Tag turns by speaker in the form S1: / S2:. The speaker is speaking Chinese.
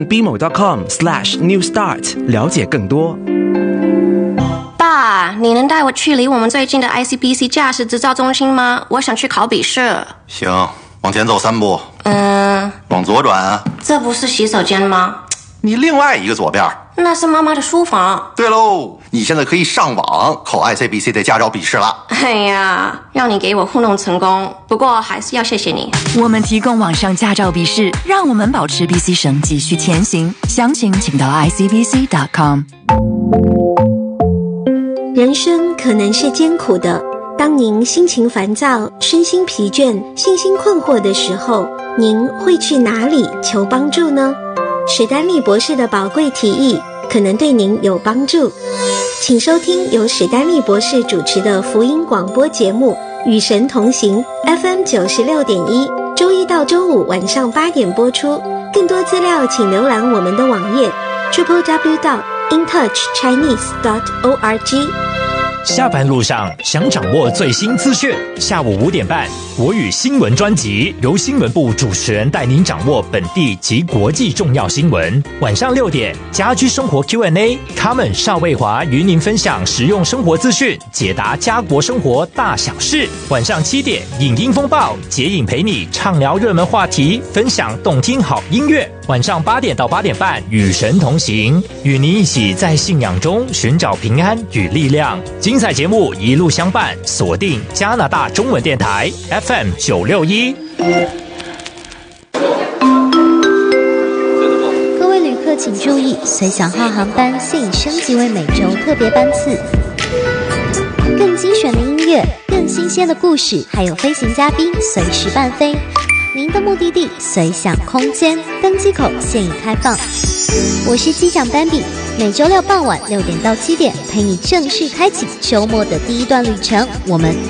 S1: bmo.com/newstart 了解更多。
S2: 爸，你能带我去离我们最近的 ICBC 驾驶执照中心吗？我想去考笔试。
S3: 行，往前走3步。往左转啊。
S2: 这不是洗手间吗？
S3: 你另外一个左边。
S2: 那是妈妈的书房。
S3: 对喽，你现在可以上网考 ICBC 的驾照笔试了。
S2: 哎呀，让你给我糊弄成功，不过还是要谢谢你。
S4: 我们提供网上驾照笔试，让我们保持 BC 省继续前行。详情请到 icbc.com。
S5: 人生可能是艰苦的，当您心情烦躁、身心疲倦、信心困惑的时候，您会去哪里求帮助呢？史丹利博士的宝贵提议可能对您有帮助，请收听由史丹利博士主持的福音广播节目《与神同行》FM 96.1，周一到周五晚上8点播出。更多资料请浏览我们的网页 www.intouchchinese.org。
S6: 下班路上想掌握最新资讯，下午5点半，国语新闻专辑由新闻部主持人带您掌握本地及国际重要新闻。晚上6点，家居生活 Q&A， Carmen邵卫华与您分享实用生活资讯，解答家国生活大小事。晚上7点，影音风暴，杰影陪你畅聊热门话题，分享动听好音乐。晚上8点到8点半，与神同行，与您一起在信仰中寻找平安与力量。精彩节目一路相伴，锁定加拿大中文电台 FM 961。
S7: 各位旅客请注意，随想号航班现已升级为每周特别班次，更精选的音乐、更新鲜的故事，还有飞行嘉宾随时伴飞。您的目的地随想空间，登机口现已开放。我是机长班比，每周6傍晚6点到7点，陪你正式开启周末的第一段旅程。我们